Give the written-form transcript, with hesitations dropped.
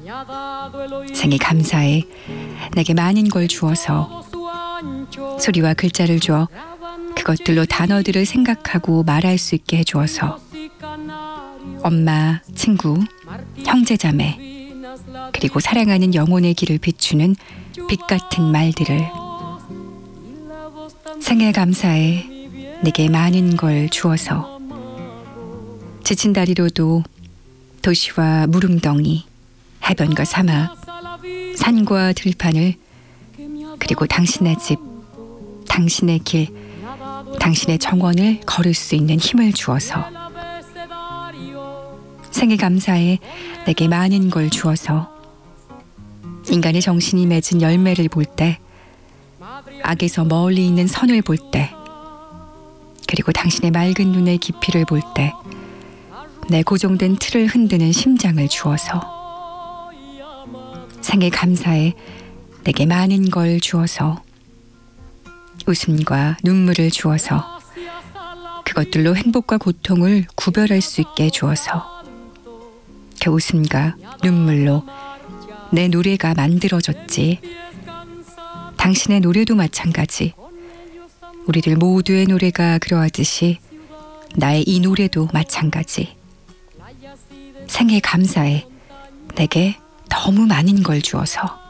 생애 감사해 내게 많은 걸 주어서. 소리와 글자를 주어 그것들로 단어들을 생각하고 말할 수 있게 해주어서. 엄마, 친구, 형제자매, 그리고 사랑하는 영혼의 길을 비추는 빛 같은 말들을. 생애 감사해 내게 많은 걸 주어서. 지친 다리로도 도시와 무릉덩이, 해변과 사막, 산과 들판을, 그리고 당신의 집, 당신의 길, 당신의 정원을 걸을 수 있는 힘을 주어서. 생애 감사해 내게 많은 걸 주어서. 인간의 정신이 맺은 열매를 볼 때, 악에서 멀리 있는 선을 볼 때, 그리고 당신의 맑은 눈의 깊이를 볼 때, 내 고정된 틀을 흔드는 심장을 주어서. 생애 감사해 내게 많은 걸 주어서. 웃음과 눈물을 주어서 그것들로 행복과 고통을 구별할 수 있게 주어서. 그 웃음과 눈물로 내 노래가 만들어졌지. 당신의 노래도 마찬가지. 우리들 모두의 노래가 그러하듯이 나의 이 노래도 마찬가지. 생애 감사해 내게 너무 많은 걸 주어서.